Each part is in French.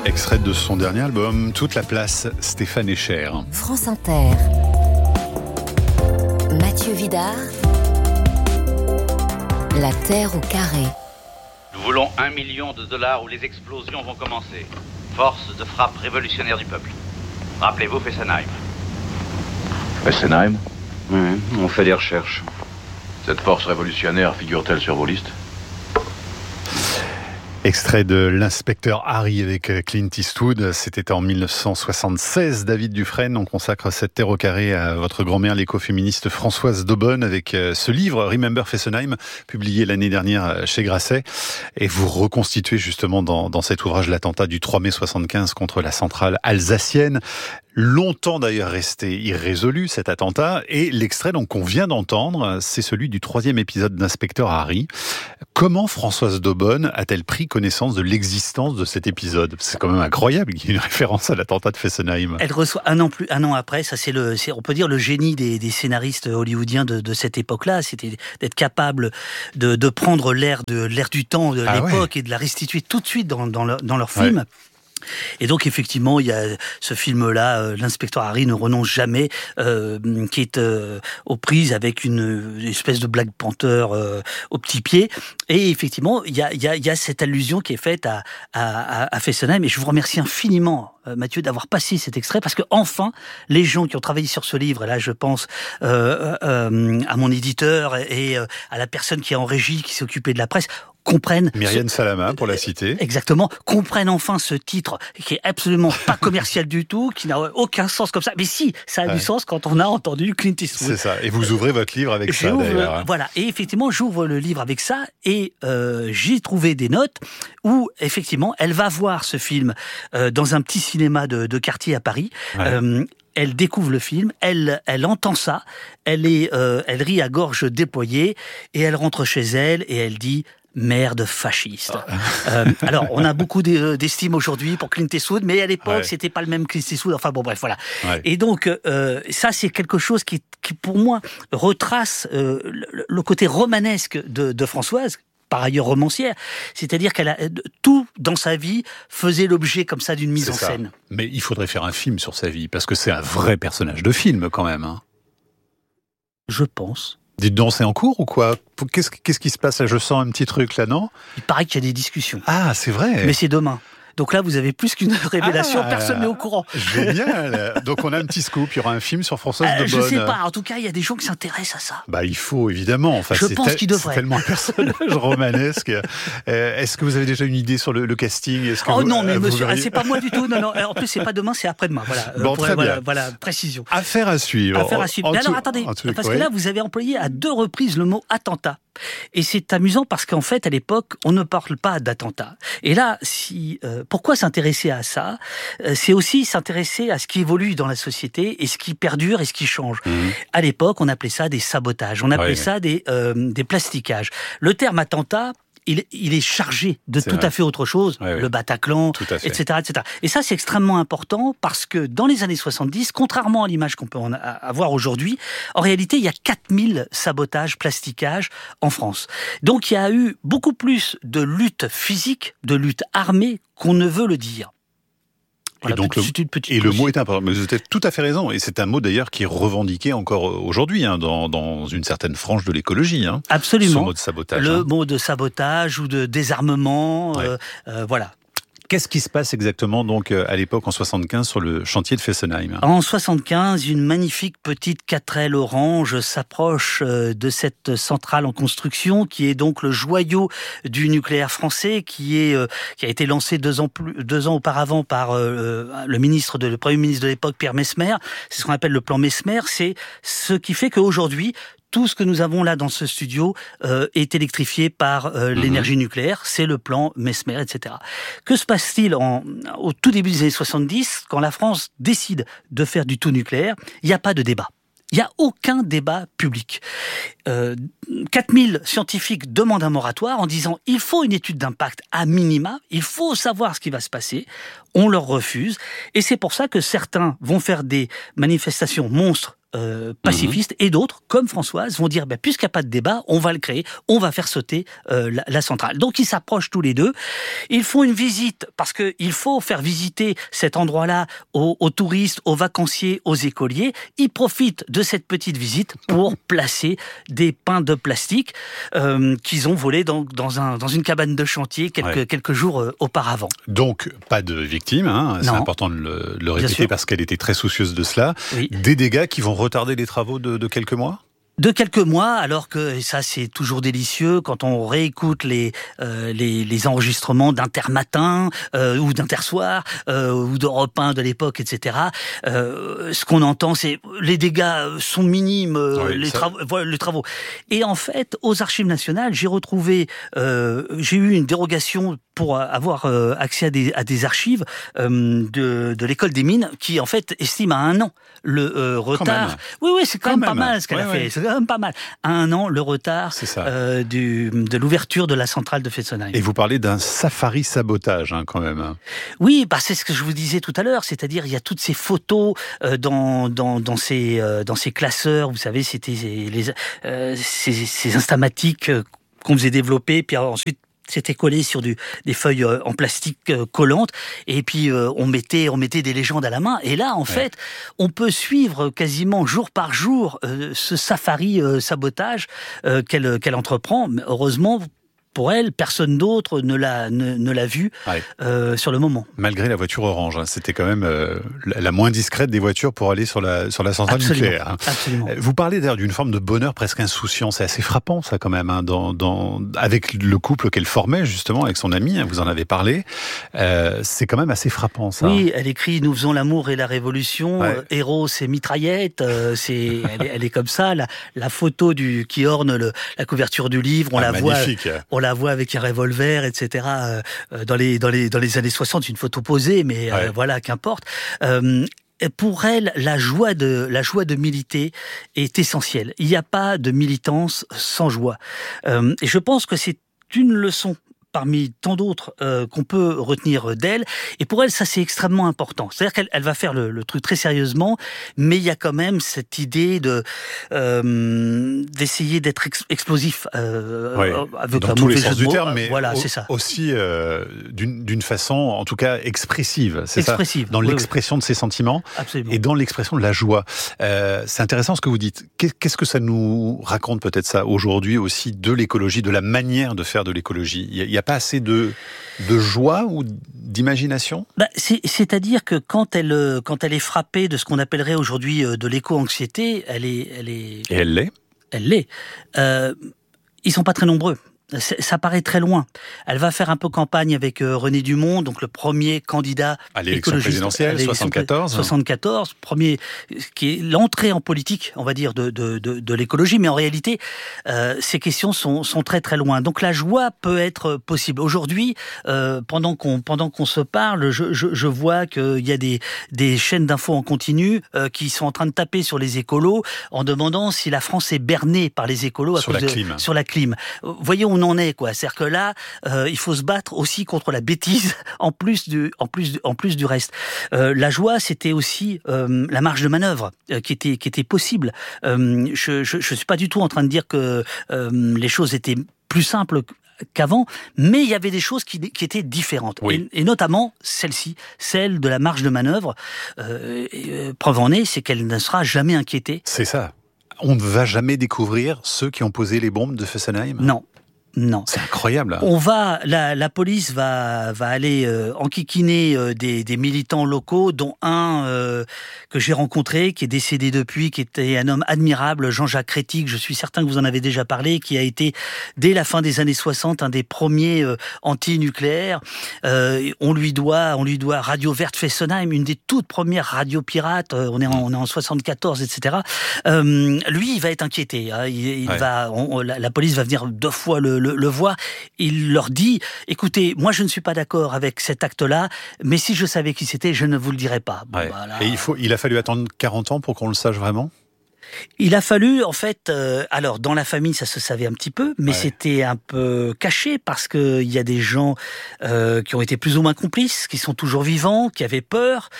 Extrait de son dernier album, Toute la place, Stéphane Echer. France Inter. Mathieu Vidard. La Terre au carré. Nous voulons $1 million où les explosions vont commencer. Force de frappe révolutionnaire du peuple. Rappelez-vous Fessenheim. Fessenheim ? Oui, on fait des recherches. Cette force révolutionnaire figure-t-elle sur vos listes ? Extrait de l'inspecteur Harry avec Clint Eastwood. C'était en 1976. David Dufresne, on consacre cette terre au carré à votre grand-mère, l'écoféministe Françoise Daubonne, avec ce livre Remember Fessenheim, publié l'année dernière chez Grasset. Et vous reconstituez justement dans cet ouvrage l'attentat du 3 mai 75 contre la centrale alsacienne. Longtemps d'ailleurs resté irrésolu cet attentat, et l'extrait donc qu'on vient d'entendre, c'est celui du 3e épisode d'Inspecteur Harry. Comment Françoise Daubonne a-t-elle pris connaissance de l'existence de cet épisode ? C'est quand même incroyable qu'il y ait une référence à l'attentat de Fessenheim. Elle reçoit un an après, ça c'est on peut dire le génie des scénaristes hollywoodiens de cette époque-là, c'était d'être capable de prendre l'air du temps de l'époque et de la restituer tout de suite dans leur film. Et donc effectivement, il y a ce film-là, l'inspecteur Harry ne renonce jamais, qui est aux prises avec une espèce de Black Panther au petit pied. Et effectivement, il y a cette allusion qui est faite à Fessenheim. Et je vous remercie infiniment, Mathieu, d'avoir passé cet extrait, parce que enfin, les gens qui ont travaillé sur ce livre, et là je pense à mon éditeur et à la personne qui est en régie, qui s'est occupée de la presse, comprennent... Myriam Salama, pour la citer. Exactement, comprennent enfin ce titre qui est absolument pas commercial du tout, qui n'a aucun sens comme ça. Mais si, ça a du sens quand on a entendu Clint Eastwood. C'est ça, et vous ouvrez votre livre avec ça d'ailleurs. Voilà, et effectivement, j'ouvre le livre avec ça, et j'ai trouvé des notes où, effectivement, elle va voir ce film dans un petit cinéma de quartier à Paris. Ouais. Elle découvre le film, elle entend ça, elle rit à gorge déployée, et elle rentre chez elle, et elle dit... merde fasciste. Alors, on a beaucoup d'estime aujourd'hui pour Clint Eastwood, mais à l'époque, c'était pas le même Clint Eastwood. Enfin bon, bref, voilà. Ouais. Et donc, ça, c'est quelque chose qui pour moi, retrace le côté romanesque de Françoise, par ailleurs romancière. C'est-à-dire qu'elle a tout dans sa vie faisait l'objet comme ça d'une mise en scène. Mais il faudrait faire un film sur sa vie, parce que c'est un vrai personnage de film quand même. Hein. Je pense. Dites donc, c'est en cours ou quoi ? Qu'est-ce qui se passe là ? Je sens un petit truc là, non ? Il paraît qu'il y a des discussions. Ah, c'est vrai. Mais c'est demain. Donc là, vous avez plus qu'une révélation, personne n'est au courant. Génial. Donc on a un petit scoop, il y aura un film sur Françoise Daubonne. Je sais pas, en tout cas, il y a des gens qui s'intéressent à ça. Bah il faut, évidemment. Enfin, je pense qu'il devrait. C'est tellement un personnage romanesque. Est-ce que vous avez déjà une idée sur le casting ? Non, mais monsieur, c'est pas moi du tout. Non. En plus, c'est pas demain, c'est après-demain. Voilà. Bon, très bien. Voilà, précision. Affaire à suivre. Mais alors, attendez, parce que là, vous avez employé à 2 reprises le mot attentat. Et c'est amusant parce qu'en fait, à l'époque, on ne parle pas d'attentat. Et là, pourquoi s'intéresser à ça ? C'est aussi s'intéresser à ce qui évolue dans la société et ce qui perdure et ce qui change. À l'époque, on appelait ça des sabotages, on appelait ça des plastiquages. Le terme attentat, il est chargé de tout à fait autre chose, le Bataclan, etc., etc. Et ça, c'est extrêmement important parce que dans les années 70, contrairement à l'image qu'on peut en avoir aujourd'hui, en réalité, il y a 4000 sabotages, plastiquages en France. Donc, il y a eu beaucoup plus de lutte physique, de lutte armée qu'on ne veut le dire. Voilà, et donc le mot est important. Mais vous avez tout à fait raison. Et c'est un mot d'ailleurs qui est revendiqué encore aujourd'hui dans une certaine frange de l'écologie. Absolument. Ce mot de sabotage. Le mot de sabotage ou de désarmement. Voilà. Qu'est-ce qui se passe exactement donc à l'époque en 75 sur le chantier de Fessenheim ? En 75, une magnifique petite 4L orange s'approche de cette centrale en construction qui est donc le joyau du nucléaire français qui a été lancé 2 ans auparavant par le Premier ministre de l'époque, Pierre Messmer. C'est ce qu'on appelle le plan Messmer. C'est ce qui fait qu'aujourd'hui, tout ce que nous avons là dans ce studio est électrifié par l'énergie nucléaire, c'est le plan Messmer, etc. Que se passe-t-il au tout début des années 70, quand la France décide de faire du tout nucléaire ? Il n'y a pas de débat. Il n'y a aucun débat public. 4000 scientifiques demandent un moratoire en disant il faut une étude d'impact à minima, il faut savoir ce qui va se passer. On leur refuse. Et c'est pour ça que certains vont faire des manifestations monstres pacifistes, et d'autres, comme Françoise, vont dire puisqu'il n'y a pas de débat, on va le créer, on va faire sauter la centrale. Donc ils s'approchent tous les deux, ils font une visite, parce qu'il faut faire visiter cet endroit-là aux touristes, aux vacanciers, aux écoliers. Ils profitent de cette petite visite pour placer des pains de plastique qu'ils ont volés dans une cabane de chantier quelques jours auparavant. Donc, pas de victimes, c'est important de le répéter parce qu'elle était très soucieuse de cela. Oui. Des dégâts qui vont retarder les travaux de quelques mois ? De quelques mois, alors que, et ça c'est toujours délicieux, quand on réécoute les enregistrements d'Intermatin ou d'Intersoir ou d'Europe 1 de l'époque, etc. Ce qu'on entend, c'est les dégâts sont minimes, les travaux. Et en fait, aux Archives nationales, j'ai eu une dérogation pour avoir accès à des archives de l'école des mines, qui en fait estime à 1 an le retard. Oui, c'est quand même pas mal ce qu'elle a fait. C'est quand même pas mal. À 1 an, le retard de l'ouverture de la centrale de Fessenheim. Et vous parlez d'un safari sabotage, quand même. Oui, c'est ce que je vous disais tout à l'heure. C'est-à-dire, il y a toutes ces photos dans ces classeurs. Vous savez, c'était ces instamatiques qu'on faisait développer, puis ensuite c'était collé sur des feuilles en plastique collantes, et puis on mettait des légendes à la main. Et là, en fait, on peut suivre quasiment jour par jour ce safari sabotage qu'elle entreprend. Mais heureusement, pour elle, personne d'autre ne l'a vu sur le moment. Malgré la voiture orange, c'était quand même la moins discrète des voitures pour aller sur la centrale nucléaire. Absolument. Vous parlez d'ailleurs d'une forme de bonheur presque insouciant. C'est assez frappant, ça, quand même, avec le couple qu'elle formait, justement, avec son ami, vous en avez parlé. C'est quand même assez frappant, ça. Oui, elle écrit « Nous faisons l'amour et la révolution ». Héros, c'est mitraillette. Elle est comme ça. La photo qui orne la couverture du livre, on la voit avec un revolver, etc. Dans les années 60, une photo posée, mais voilà, qu'importe. Pour elle, la joie de militer est essentielle. Il n'y a pas de militance sans joie. Et je pense que c'est une leçon parmi tant d'autres qu'on peut retenir d'elle. Et pour elle, ça, c'est extrêmement important. C'est-à-dire qu'elle va faire le truc très sérieusement, mais il y a quand même cette idée d'essayer d'être explosif. Avec dans tous les sens du terme, mais c'est ça. Aussi d'une façon, en tout cas, expressive. C'est expressive, ça, dans l'expression de ses sentiments. Absolument. Et dans l'expression de la joie. C'est intéressant ce que vous dites. Qu'est-ce que ça nous raconte, peut-être, ça, aujourd'hui aussi, de l'écologie, de la manière de faire de l'écologie ? Il n'y a pas assez de joie ou d'imagination ? C'est-à-dire que quand elle est frappée de ce qu'on appellerait aujourd'hui de l'éco-anxiété, elle est... Et elle l'est ? Elle l'est. Ils sont pas très nombreux. Ça paraît très loin. Elle va faire un peu campagne avec René Dumont, donc le premier candidat à l'élection présidentielle, 74, premier, qui est l'entrée en politique, on va dire, de l'écologie. Mais en réalité, ces questions sont très très loin. Donc la joie peut être possible. Aujourd'hui, pendant qu'on se parle, je vois qu'il y a des chaînes d'infos en continu qui sont en train de taper sur les écolos en demandant si la France est bernée par les écolos sur la clim. Voyez, on en est, quoi. C'est-à-dire que là, il faut se battre aussi contre la bêtise en plus du reste. La joie, c'était aussi la marge de manœuvre qui était possible. Je suis pas du tout en train de dire que les choses étaient plus simples qu'avant, mais il y avait des choses qui étaient différentes. Oui. Et notamment celle-ci, celle de la marge de manœuvre. Preuve en est, c'est qu'elle ne sera jamais inquiétée. C'est ça. On ne va jamais découvrir ceux qui ont posé les bombes de Fessenheim ? Non. C'est incroyable. La police va aller enquiquiner des militants locaux, dont un que j'ai rencontré, qui est décédé depuis, qui était un homme admirable, Jean-Jacques Crétic. Je suis certain que vous en avez déjà parlé, qui a été, dès la fin des années 60, un des premiers anti-nucléaires. On lui doit Radio Verte Fessenheim, une des toutes premières radios pirates. On est en 74, etc. Lui, il va être inquiété. La police va venir 2 fois le voir. Il leur dit, écoutez, moi je ne suis pas d'accord avec cet acte-là, mais si je savais qui c'était, je ne vous le dirais pas. Et il a fallu attendre 40 ans pour qu'on le sache vraiment ? Il a fallu, en fait, alors dans la famille, ça se savait un petit peu, mais c'était un peu caché parce que il y a des gens qui ont été plus ou moins complices, qui sont toujours vivants, qui avaient peur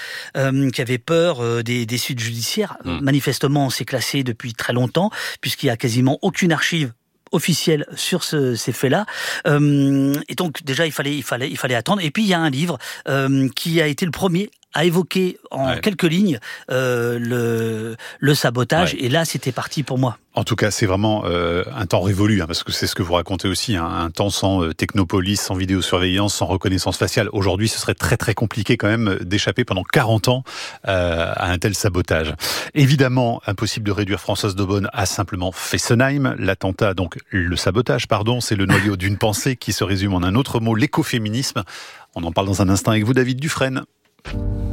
des suites judiciaires. Manifestement, c'est classé depuis très longtemps, puisqu'il y a quasiment aucune archive officielle sur ces faits-là. Et donc déjà, il fallait attendre. Et puis il y a un livre qui a été le premier à évoquer en quelques lignes le sabotage. Et là, c'était parti pour moi. En tout cas, c'est vraiment un temps révolu, parce que c'est ce que vous racontez aussi, un temps sans technopolis, sans vidéosurveillance, sans reconnaissance faciale. Aujourd'hui, ce serait très très compliqué quand même d'échapper pendant 40 ans à un tel sabotage. Évidemment, impossible de réduire Françoise Daubonne à simplement Fessenheim. L'attentat, donc le sabotage, pardon, c'est le noyau d'une pensée qui se résume en un autre mot, l'écoféminisme. On en parle dans un instant avec vous, David Dufresne.